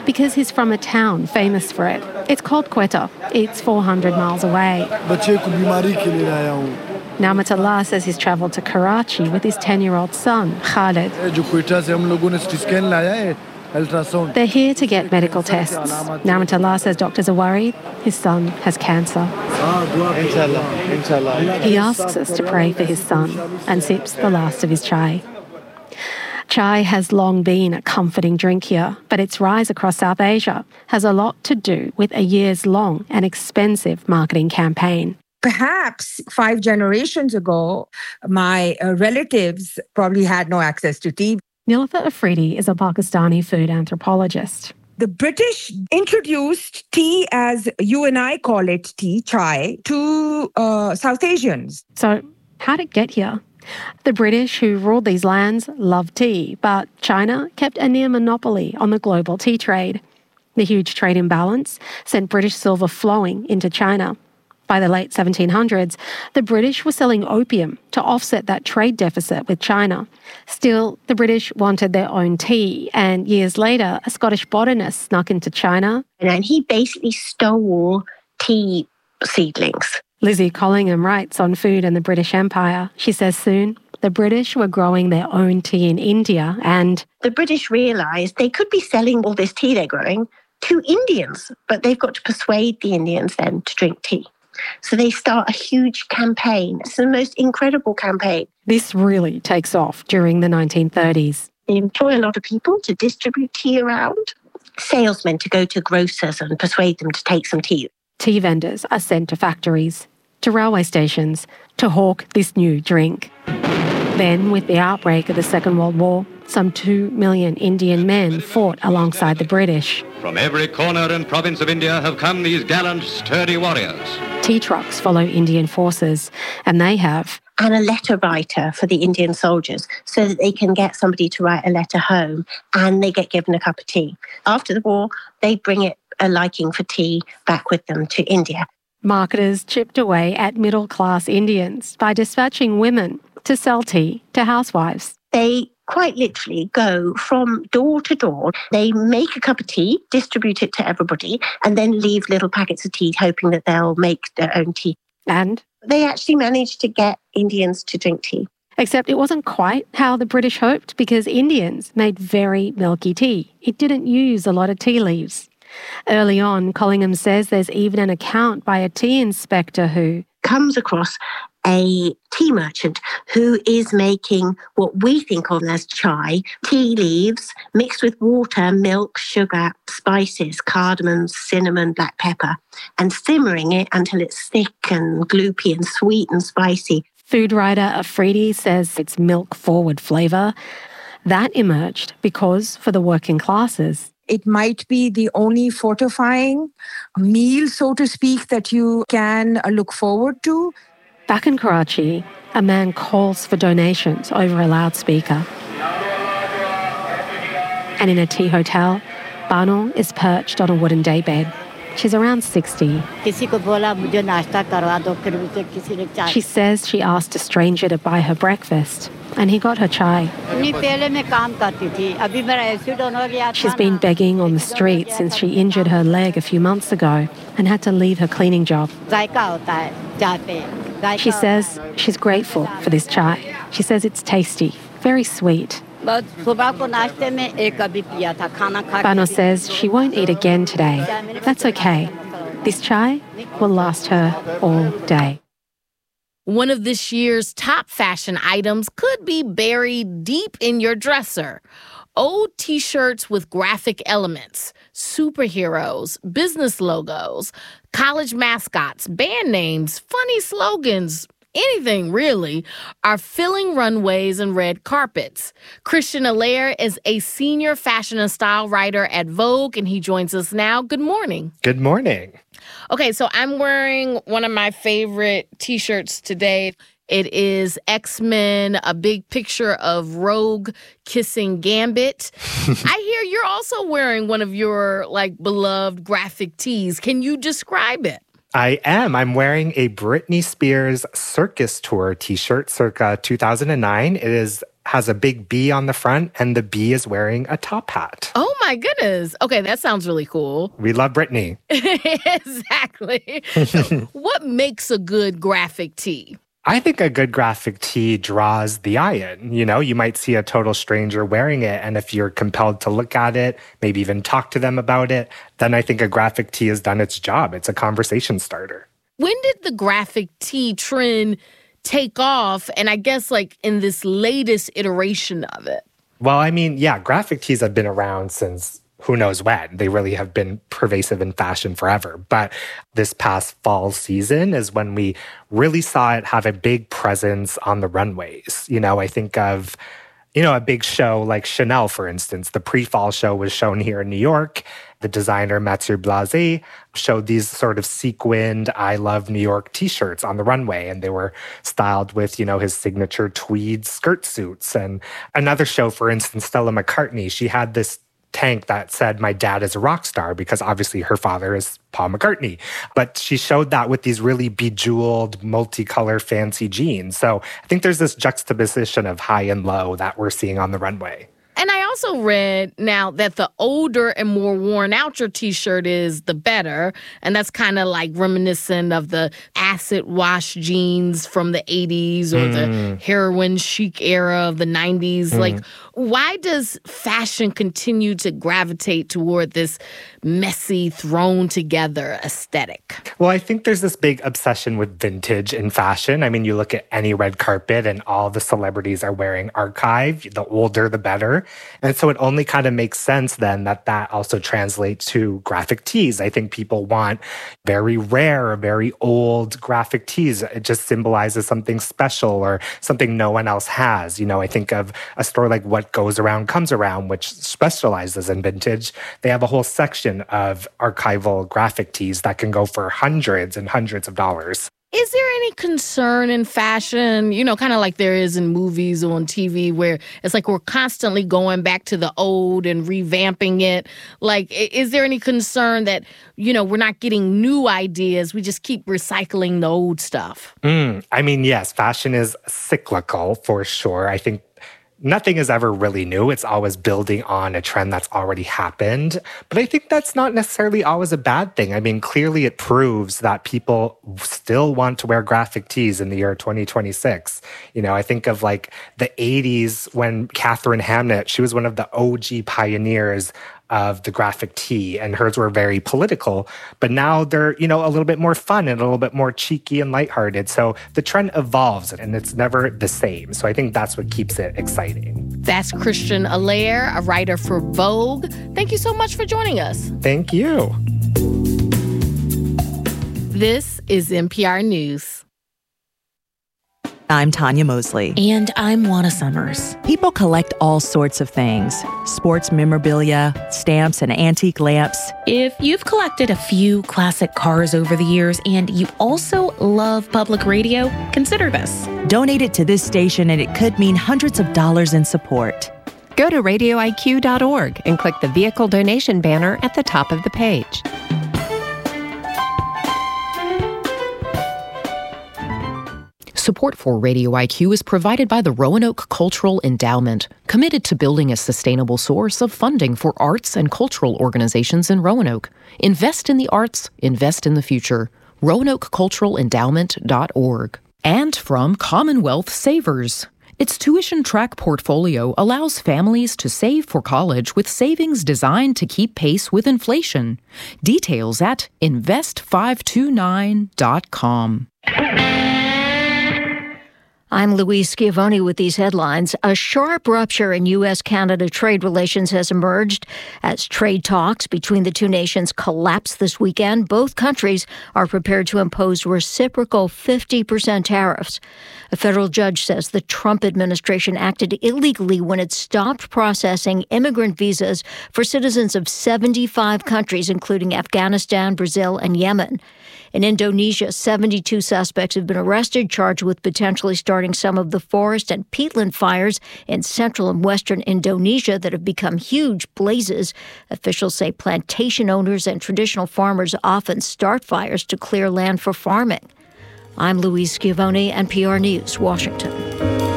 because he's from a town famous for it. It's called Quetta. It's 400 miles away. Namatullah says he's travelled to Karachi with his 10-year-old son, Khalid. They're here to get medical tests. Namatullah says doctors are worried his son has cancer. He asks us to pray for his son and sips the last of his chai. Chai has long been a comforting drink here, but its rise across South Asia has a lot to do with a years-long and expensive marketing campaign. Perhaps 5 generations ago, my relatives probably had no access to tea. Nilofer Afridi is a Pakistani food anthropologist. The British introduced tea, as you and I call it tea, chai, to South Asians. So how did it get here? The British, who ruled these lands, loved tea, but China kept a near monopoly on the global tea trade. The huge trade imbalance sent British silver flowing into China. By the late 1700s, the British were selling opium to offset that trade deficit with China. Still, the British wanted their own tea, and years later, a Scottish botanist snuck into China. And he basically stole tea seedlings. Lizzie Collingham writes on food and the British Empire. She says soon, the British were growing their own tea in India, and the British realised they could be selling all this tea they're growing to Indians, but they've got to persuade the Indians then to drink tea. So they start a huge campaign. It's the most incredible campaign. This really takes off during the 1930s. They employ a lot of people to distribute tea around, salesmen to go to grocers and persuade them to take some tea. Tea vendors are sent to factories, to railway stations, to hawk this new drink. Then, with the outbreak of the Second World War, some 2 million Indian men fought alongside the British. From every corner and province of India have come these gallant, sturdy warriors. Tea trucks follow Indian forces, and they have... and a letter writer for the Indian soldiers so that they can get somebody to write a letter home and they get given a cup of tea. After the war, they bring a liking for tea back with them to India. Marketers chipped away at middle-class Indians by dispatching women to sell tea to housewives. They quite literally go from door to door. They make a cup of tea, distribute it to everybody, and then leave little packets of tea, hoping that they'll make their own tea. And they actually managed to get Indians to drink tea. Except it wasn't quite how the British hoped, because Indians made very milky tea. It didn't use a lot of tea leaves. Early on, Collingham says there's even an account by a tea inspector who comes across a tea merchant who is making what we think of as chai, tea leaves mixed with water, milk, sugar, spices, cardamom, cinnamon, black pepper, and simmering it until it's thick and gloopy and sweet and spicy. Food writer Afridi says it's milk-forward flavour. That emerged because, for the working classes, it might be the only fortifying meal, so to speak, that you can look forward to. Back in Karachi, a man calls for donations over a loudspeaker. And in a tea hotel, Bano is perched on a wooden daybed. She's around 60. She says she asked a stranger to buy her breakfast, and he got her chai. She's been begging on the street since she injured her leg a few months ago and had to leave her cleaning job. She says she's grateful for this chai. She says it's tasty, very sweet. Bano says she won't eat again today. That's okay. This chai will last her all day. One of this year's top fashion items could be buried deep in your dresser. Old T-shirts with graphic elements, superheroes, business logos, college mascots, band names, funny slogans, anything really, are filling runways and red carpets. Christian Allaire is a senior fashion and style writer at Vogue, and he joins us now. Good morning. Good morning. Okay, so I'm wearing one of my favorite T-shirts today. It is X-Men, a big picture of Rogue kissing Gambit. I hear you're also wearing one of your, beloved graphic tees. Can you describe it? I am. I'm wearing a Britney Spears Circus Tour T-shirt circa 2009. It is has a big B on the front, and the B is wearing a top hat. Oh my goodness. Okay, that sounds really cool. We love Britney. Exactly. So what makes a good graphic tee? I think a good graphic tee draws the eye in. You know, you might see a total stranger wearing it, and if you're compelled to look at it, maybe even talk to them about it, then I think a graphic tee has done its job. It's a conversation starter. When did the graphic tee trend take off? And I guess like in this latest iteration of it. Well, I mean, yeah, graphic tees have been around since who knows when. They really have been pervasive in fashion forever. But this past fall season is when we really saw it have a big presence on the runways. You know, I think of, a big show like Chanel, for instance. The pre-fall show was shown here in New York. The designer Mathieu Blazy showed these sort of sequined I Love New York t-shirts on the runway, and they were styled with, his signature tweed skirt suits. And another show, for instance, Stella McCartney, she had this tank that said, "My dad is a rock star," because obviously her father is Paul McCartney. But she showed that with these really bejeweled, multicolor, fancy jeans. So I think there's this juxtaposition of high and low that we're seeing on the runway. And I also read now that the older and more worn out your t-shirt is, the better. And that's kind of like reminiscent of the acid wash jeans from the 80s or the heroin chic era of the 90s. Like, why does fashion continue to gravitate toward this messy, thrown together aesthetic? Well, I think there's this big obsession with vintage in fashion. I mean, you look at any red carpet and all the celebrities are wearing archive. The older, the better. And so it only kind of makes sense then that also translates to graphic tees. I think people want very rare, very old graphic tees. It just symbolizes something special or something no one else has. I think of a store like What Goes Around Comes Around, which specializes in vintage. They have a whole section of archival graphic tees that can go for hundreds and hundreds of dollars. Is there any concern in fashion, kind of like there is in movies or on TV, where it's like we're constantly going back to the old and revamping it? Like, is there any concern that, we're not getting new ideas, we just keep recycling the old stuff? I mean, yes, fashion is cyclical for sure. I think nothing is ever really new. It's always building on a trend that's already happened. But I think that's not necessarily always a bad thing. I mean, clearly it proves that people still want to wear graphic tees in the year 2026. I think of like the 80s when Catherine Hamnett, she was one of the OG pioneers of the graphic tee, and hers were very political. But now they're, a little bit more fun and a little bit more cheeky and lighthearted. So the trend evolves and it's never the same. So I think that's what keeps it exciting. That's Christian Allaire, a writer for Vogue. Thank you so much for joining us. Thank you. This is NPR News. I'm Tanya Mosley. And I'm Juana Summers. People collect all sorts of things. Sports memorabilia, stamps, and antique lamps. If you've collected a few classic cars over the years and you also love public radio, consider this. Donate it to this station and it could mean hundreds of dollars in support. Go to radioiq.org and click the vehicle donation banner at the top of the page. Support for Radio IQ is provided by the Roanoke Cultural Endowment, committed to building a sustainable source of funding for arts and cultural organizations in Roanoke. Invest in the arts, invest in the future. RoanokeCulturalEndowment.org. And from Commonwealth Savers. Its tuition track portfolio allows families to save for college with savings designed to keep pace with inflation. Details at invest529.com. I'm Louise Schiavone with these headlines. A sharp rupture in U.S.-Canada trade relations has emerged as trade talks between the two nations collapse this weekend. Both countries are prepared to impose reciprocal 50% tariffs. A federal judge says the Trump administration acted illegally when it stopped processing immigrant visas for citizens of 75 countries, including Afghanistan, Brazil, and Yemen. In Indonesia, 72 suspects have been arrested, charged with potentially starting some of the forest and peatland fires in central and western Indonesia that have become huge blazes. Officials say plantation owners and traditional farmers often start fires to clear land for farming. I'm Louise Schiavone, NPR News, Washington.